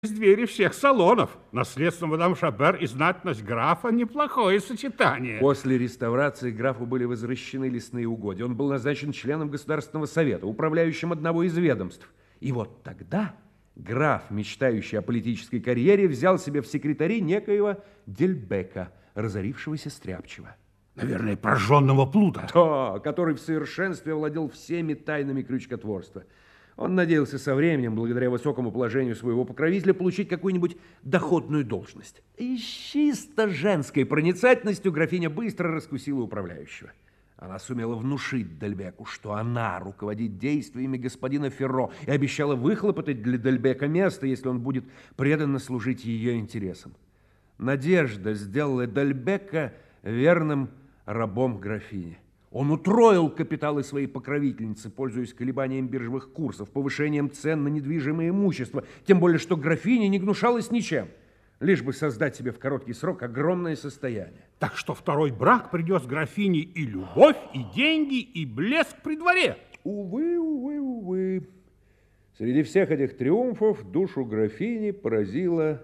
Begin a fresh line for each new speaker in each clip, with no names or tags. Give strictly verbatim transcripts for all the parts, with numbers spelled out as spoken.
двери всех салонов. Наследство мадам Шабер и знатность графа – неплохое сочетание.
После реставрации графу были возвращены лесные угодья. Он был назначен членом Государственного совета, управляющим одного из ведомств. И вот тогда граф, мечтающий о политической карьере, взял себе в секретари некоего Дельбека, разорившегося стряпчего.
Наверное, прожженного плута.
Да, который в совершенстве владел всеми тайнами крючкотворства. Он надеялся со временем, благодаря высокому положению своего покровителя, получить какую-нибудь доходную должность. И с чисто женской проницательностью графиня быстро раскусила управляющего. Она сумела внушить Дельбеку, что она руководит действиями господина Ферро и обещала выхлопотать для Дельбека место, если он будет преданно служить ее интересам. Надежда сделала Дельбека верным рабом графини. Он утроил капиталы своей покровительницы, пользуясь колебанием биржевых курсов, повышением цен на недвижимое имущество, тем более, что графиня не гнушалась ничем, лишь бы создать себе в короткий срок огромное состояние.
Так что второй брак принес графине и любовь, и деньги, и блеск при дворе.
Увы, увы, увы. Среди всех этих триумфов душу графини поразила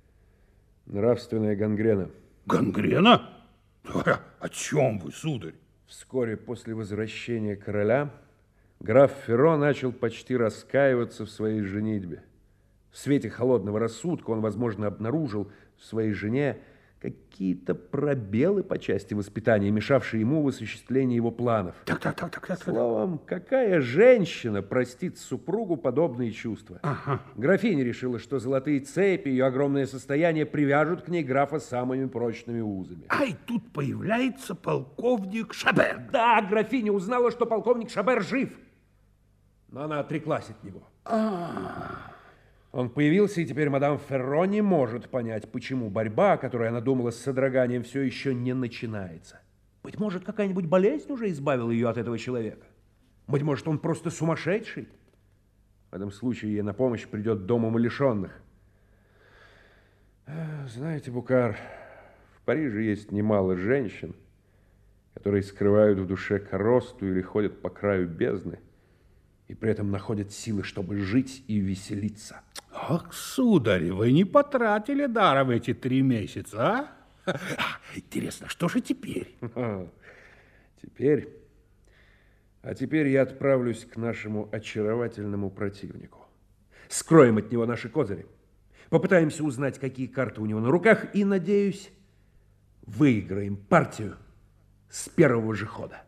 нравственная гангрена.
Гангрена? О чем вы, сударь?
Вскоре после возвращения короля граф Ферро начал почти раскаиваться в своей женитьбе. В свете холодного рассудка он, возможно, обнаружил в своей жене какие-то пробелы по части воспитания, мешавшие ему в осуществлении его планов.
Так, так, так, так, так.
Словом, какая женщина простит супругу подобные чувства?
Ага.
Графиня решила, что золотые цепи, ее огромное состояние привяжут к ней графа самыми прочными узами.
А и тут появляется полковник Шабер.
Да, графиня узнала, что полковник Шабер жив, но она отреклась от него.
А-а-а.
Он появился, и теперь мадам Ферро не может понять, почему борьба, о которой она думала с содроганием, все еще не начинается. Быть может, какая-нибудь болезнь уже избавила ее от этого человека? Быть может, он просто сумасшедший? В этом случае ей на помощь придет дом умалишенных. Знаете, Букар, в Париже есть немало женщин, которые скрывают в душе коросту или ходят по краю бездны, и при этом находят силы, чтобы жить и веселиться.
Ах, сударь, вы не потратили даром эти три месяца, а? А, интересно, что же теперь?
А, теперь... А теперь я отправлюсь к нашему очаровательному противнику. Скроем от него наши козыри. Попытаемся узнать, какие карты у него на руках, и, надеюсь, выиграем партию с первого же хода.